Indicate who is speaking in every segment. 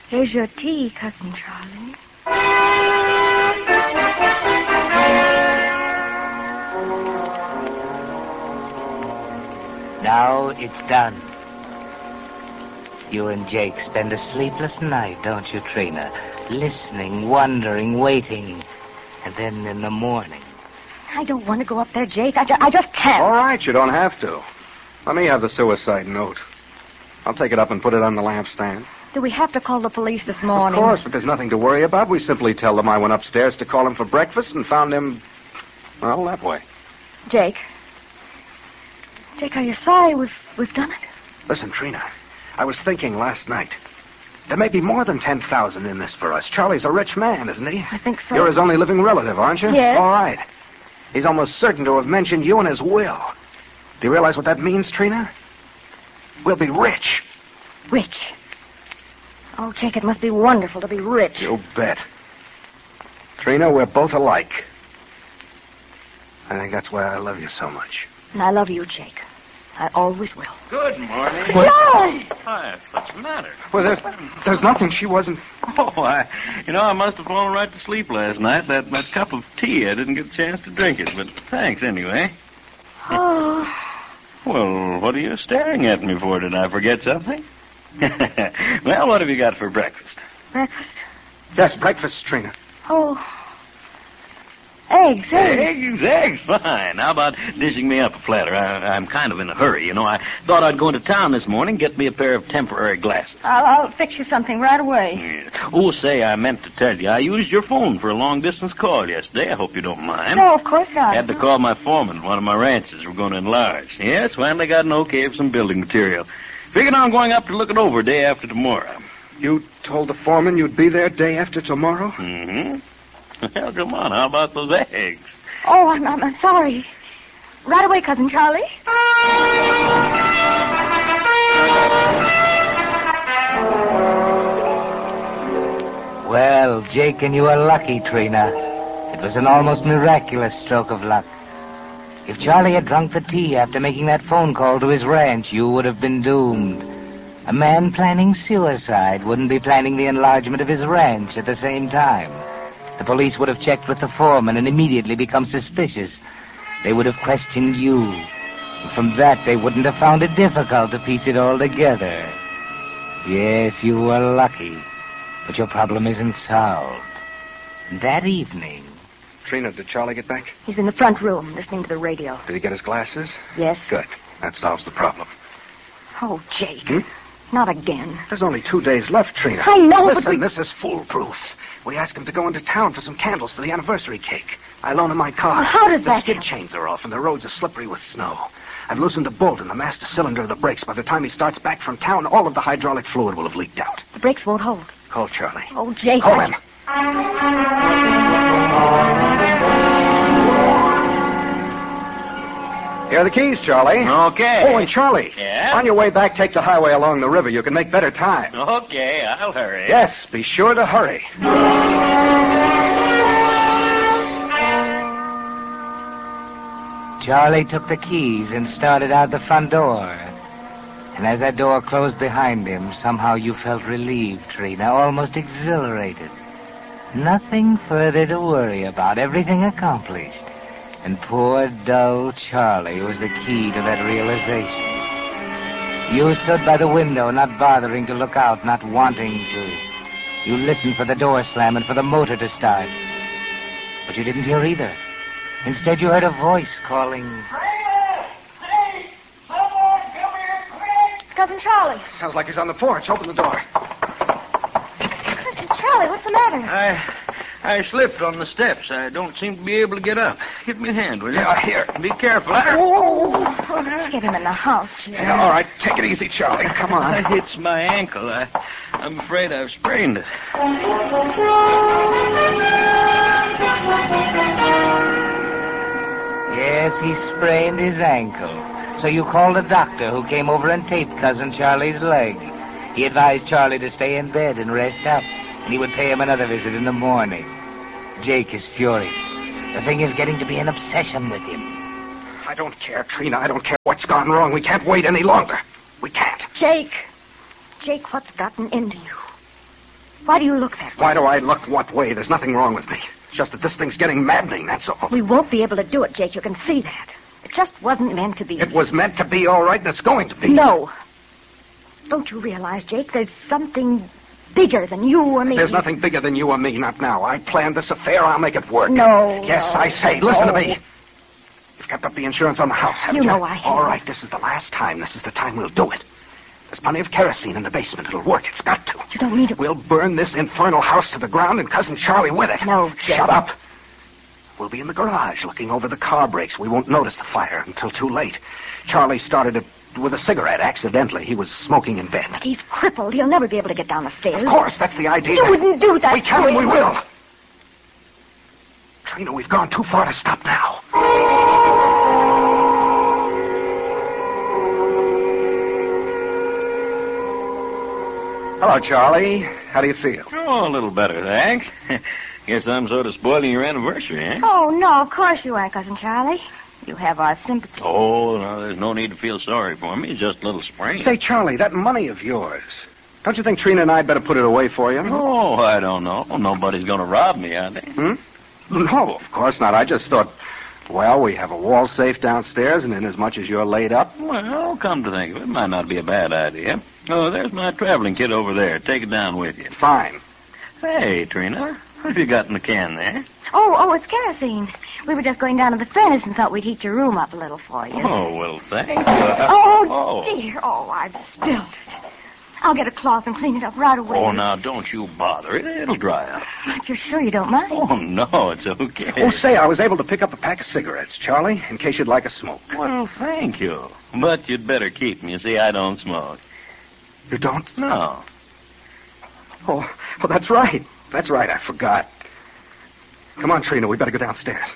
Speaker 1: Here's your tea, Cousin Charlie.
Speaker 2: Now it's done. You and Jake spend a sleepless night, don't you, Trina? Listening, wondering, waiting. And then in the morning...
Speaker 1: I don't want to go up there, Jake. I just can't.
Speaker 3: All right, you don't have to. Let me have the suicide note. I'll take it up and put it on the lampstand.
Speaker 1: Do we have to call the police this morning?
Speaker 3: Of course, but there's nothing to worry about. We simply tell them I went upstairs to call him for breakfast and found him, well, that way.
Speaker 1: Jake, are you sorry we've done it?
Speaker 3: Listen, Trina, I was thinking last night. There may be more than 10,000 in this for us. Charlie's a rich man, isn't he?
Speaker 1: I think so.
Speaker 3: You're his only living relative, aren't you?
Speaker 1: Yes.
Speaker 3: All right. He's almost certain to have mentioned you in his will. Do you realize what that means, Trina? We'll be rich.
Speaker 1: Rich? Oh, Jake, it must be wonderful to be rich.
Speaker 3: You bet. Trina, we're both alike. I think that's why I love you so much.
Speaker 1: And I love you, Jake. I always will.
Speaker 4: Good morning.
Speaker 1: Charlie!
Speaker 4: Hi, what's the matter?
Speaker 3: Well, there's nothing. She wasn't...
Speaker 4: Oh, I must have fallen right to sleep last night. That cup of tea, I didn't get a chance to drink it, but thanks anyway.
Speaker 1: Oh.
Speaker 4: Well, what are you staring at me for? Did I forget something? Well, what have you got for breakfast?
Speaker 1: Breakfast?
Speaker 3: Yes, breakfast, Trina.
Speaker 1: Oh. Eggs.
Speaker 4: Eggs, fine. How about dishing me up a platter? I'm kind of in a hurry, you know. I thought I'd go into town this morning, get me a pair of temporary glasses.
Speaker 1: I'll fix you something right away.
Speaker 4: Yeah. Oh, say, I meant to tell you, I used your phone for a long-distance call yesterday. I hope you don't mind.
Speaker 1: No, of course not.
Speaker 4: Had to call my foreman at one of my ranches. We're going to enlarge. Yes, finally got an okay for some building material. Figured on going up to look it over day after tomorrow.
Speaker 3: You told the foreman you'd be there day after tomorrow?
Speaker 4: Mm-hmm. Well, come on, how about those eggs?
Speaker 1: Oh, I'm sorry. Right away, Cousin Charlie.
Speaker 2: Well, Jake and you are lucky, Trina. It was an almost miraculous stroke of luck. If Charlie had drunk the tea after making that phone call to his ranch, you would have been doomed. A man planning suicide wouldn't be planning the enlargement of his ranch at the same time. The police would have checked with the foreman and immediately become suspicious. They would have questioned you. And from that, they wouldn't have found it difficult to piece it all together. Yes, you were lucky. But your problem isn't solved. That evening...
Speaker 3: Trina, did Charlie get back?
Speaker 1: He's in the front room, listening to the radio.
Speaker 3: Did he get his glasses?
Speaker 1: Yes.
Speaker 3: Good. That solves the problem.
Speaker 1: Oh, Jake. Not again.
Speaker 3: There's only 2 days left, Trina.
Speaker 1: I know,
Speaker 3: Listen, this is foolproof. We asked him to go into town for some candles for the anniversary cake. I loan him my car.
Speaker 1: Well, how does that
Speaker 3: The skid chains are off and the roads are slippery with snow. I've loosened a bolt in the master cylinder of the brakes. By the time he starts back from town, all of the hydraulic fluid will have leaked out.
Speaker 1: The brakes won't hold.
Speaker 3: Call Charlie.
Speaker 1: Oh, Jake.
Speaker 3: Call him. Here are the keys, Charlie.
Speaker 4: Okay.
Speaker 3: Oh, and Charlie.
Speaker 4: Yeah?
Speaker 3: On your way back, take the highway along the river. You can make better time.
Speaker 4: Okay, I'll hurry.
Speaker 3: Yes, be sure to hurry.
Speaker 2: Charlie took the keys and started out the front door. And as that door closed behind him, somehow you felt relieved, Trina, almost exhilarated. Nothing further to worry about, everything accomplished. And poor, dull Charlie was the key to that realization. You stood by the window, not bothering to look out, not wanting to. You listened for the door slam and for the motor to start. But you didn't hear either. Instead, you heard a voice calling...
Speaker 5: Hey! Someone come here quick!
Speaker 1: Cousin Charlie.
Speaker 3: Sounds like he's on the porch. Open the door.
Speaker 1: Cousin Charlie, what's the matter?
Speaker 4: I slipped on the steps. I don't seem to be able to get up. Give me a hand, will you?
Speaker 3: Yeah, here.
Speaker 4: Be careful.
Speaker 1: Get him in the house, Jim.
Speaker 3: Yeah, all right. Take it easy, Charlie. Come on.
Speaker 4: It's my ankle. I'm afraid I've sprained it.
Speaker 2: Yes, he sprained his ankle. So you called a doctor who came over and taped Cousin Charlie's leg. He advised Charlie to stay in bed and rest up, and he would pay him another visit in the morning. Jake is furious. The thing is getting to be an obsession with him.
Speaker 3: I don't care, Trina. I don't care what's gone wrong. We can't wait any longer. We can't.
Speaker 1: Jake, what's gotten into you? Why do you look that way?
Speaker 3: Why do I look what way? There's nothing wrong with me. It's just that this thing's getting maddening, that's all.
Speaker 1: We won't be able to do it, Jake. You can see that. It just wasn't meant to be.
Speaker 3: It was meant to be all right, and it's going to be.
Speaker 1: No. Don't you realize, Jake, there's something bigger than you or me?
Speaker 3: There's nothing bigger than you or me, not now. I planned this affair. I'll make it work.
Speaker 1: No.
Speaker 3: Yes,
Speaker 1: no,
Speaker 3: I say. Listen
Speaker 1: no.
Speaker 3: to me. You've kept up the insurance on the house, haven't you?
Speaker 1: You know I have.
Speaker 3: All right, this is the last time. This is the time we'll do it. There's plenty of kerosene in the basement. It'll work. It's got to.
Speaker 1: You don't need it.
Speaker 3: We'll burn this infernal house to the ground and Cousin Charlie with it.
Speaker 1: No, Jake.
Speaker 3: Shut up. We'll be in the garage looking over the car brakes. We won't notice the fire until too late. Charlie started it with a cigarette accidentally. He was smoking in bed.
Speaker 1: But he's crippled. He'll never be able to get down the stairs.
Speaker 3: Of course, that's the idea.
Speaker 1: You wouldn't do that.
Speaker 3: We can and we will. Trina, we've gone too far to stop now. Hello, Charlie. How do you feel?
Speaker 4: Oh, a little better, thanks. Guess I'm sort of spoiling your anniversary, eh?
Speaker 1: Oh, no, of course you are, Cousin Charlie. You have our sympathy.
Speaker 4: Oh, no, there's no need to feel sorry for me. It's just a little sprain.
Speaker 3: Say, Charlie, that money of yours, don't you think Trina and I better put it away for you?
Speaker 4: Oh, I don't know. Nobody's going to rob me, are they?
Speaker 3: No, of course not. I just thought, well, we have a wall safe downstairs, and inasmuch as you're laid up...
Speaker 4: Well, come to think of it, it might not be a bad idea. Oh, there's my traveling kit over there. Take it down with you.
Speaker 3: Fine.
Speaker 4: Hey, Trina, what have you got in the can there?
Speaker 1: Oh, it's kerosene. We were just going down to the furnace and thought we'd heat your room up a little for you.
Speaker 4: Oh, well, thanks.
Speaker 1: Dear. Oh, I've spilled it. I'll get a cloth and clean it up right away.
Speaker 4: Oh, now, don't you bother. It'll dry up.
Speaker 1: If you're sure you don't mind.
Speaker 4: Oh, no, it's okay.
Speaker 3: Oh, say, I was able to pick up a pack of cigarettes, Charlie, in case you'd like a smoke.
Speaker 4: Well, thank you. But you'd better keep them. You see, I don't smoke.
Speaker 3: You don't?
Speaker 4: No.
Speaker 3: Oh, that's right. That's right, I forgot. Come on, Trina, we better go downstairs.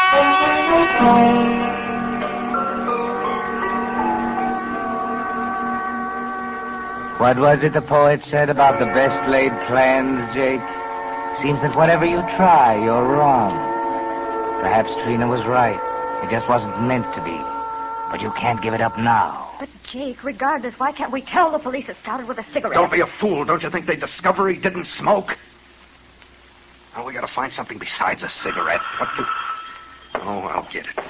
Speaker 2: What was it the poet said about the best laid plans, Jake? Seems that whatever you try, you're wrong. Perhaps Trina was right. It just wasn't meant to be. But you can't give it up now.
Speaker 1: But, Jake, regardless, why can't we tell the police it started with a cigarette?
Speaker 3: Don't be a fool. Don't you think they'd discover he didn't smoke? Well, we gotta find something besides a cigarette. Oh, I'll get it.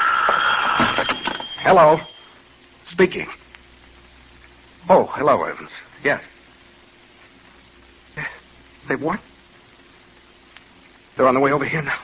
Speaker 3: Hello. Speaking. Oh, hello, Evans. Yes. They what? They're on the way over here now.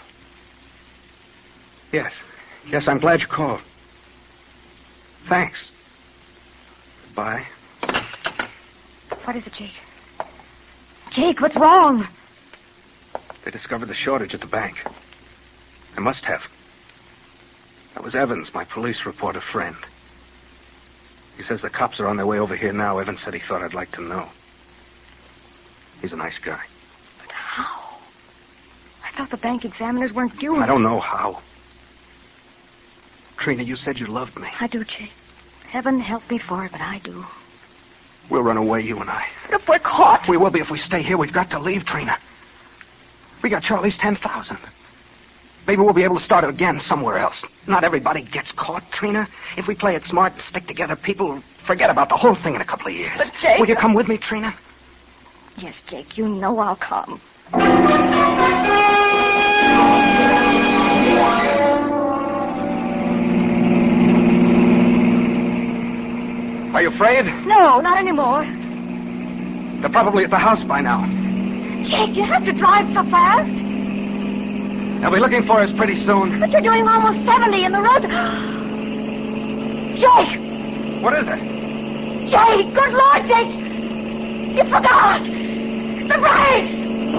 Speaker 3: Yes. Yes, I'm glad you called. Thanks. Goodbye.
Speaker 1: What is it, Jake? Jake, what's wrong?
Speaker 3: They discovered the shortage at the bank. They must have. That was Evans, my police reporter friend. He says the cops are on their way over here now. Evans said he thought I'd like to know. He's a nice guy.
Speaker 1: But how? I thought the bank examiners weren't due.
Speaker 3: I don't know how. Trina, you said you loved me.
Speaker 1: I do, Jake. Heaven help me for it, but I do.
Speaker 3: We'll run away, you and I.
Speaker 1: But if we're caught...
Speaker 3: We will be if we stay here. We've got to leave, Trina. We got Charlie's 10,000. Maybe we'll be able to start again somewhere else. Not everybody gets caught, Trina. If we play it smart and stick together, people forget about the whole thing in a couple of years.
Speaker 1: But, Jake...
Speaker 3: Will you come with me, Trina?
Speaker 1: Yes, Jake, you know I'll come.
Speaker 3: Are you afraid?
Speaker 1: No, not anymore.
Speaker 3: They're probably at the house by now.
Speaker 1: Jake, you have to drive so fast.
Speaker 3: They'll be looking for us pretty soon.
Speaker 1: But you're doing almost 70 and the road... Jake!
Speaker 3: What is it?
Speaker 1: Jake! Good Lord, Jake! You forgot! The brakes!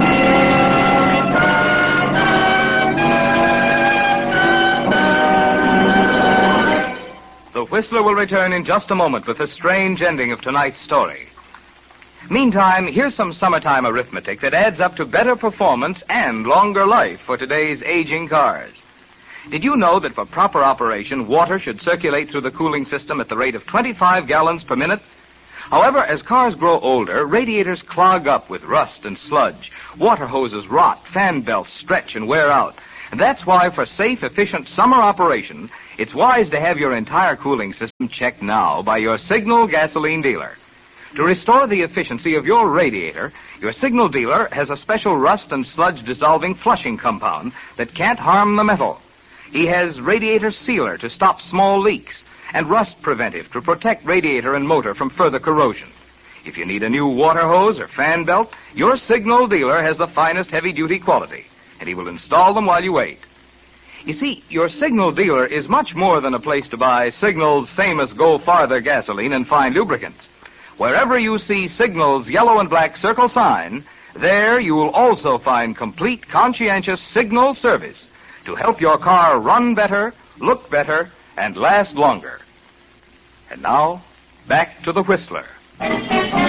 Speaker 6: The Whistler will return in just a moment with the strange ending of tonight's story. Meantime, here's some summertime arithmetic that adds up to better performance and longer life for today's aging cars. Did you know that for proper operation, water should circulate through the cooling system at the rate of 25 gallons per minute? However, as cars grow older, radiators clog up with rust and sludge. Water hoses rot, fan belts stretch and wear out. And that's why for safe, efficient summer operation, it's wise to have your entire cooling system checked now by your Signal gasoline dealer. To restore the efficiency of your radiator, your Signal dealer has a special rust and sludge dissolving flushing compound that can't harm the metal. He has Radiator Sealer to stop small leaks and Rust Preventive to protect radiator and motor from further corrosion. If you need a new water hose or fan belt, your Signal dealer has the finest heavy-duty quality, and he will install them while you wait. You see, your Signal dealer is much more than a place to buy Signal's famous Go Farther gasoline and fine lubricants. Wherever you see Signal's yellow and black circle sign, there you will also find complete, conscientious Signal service to help your car run better, look better, and last longer. And now, back to the Whistler.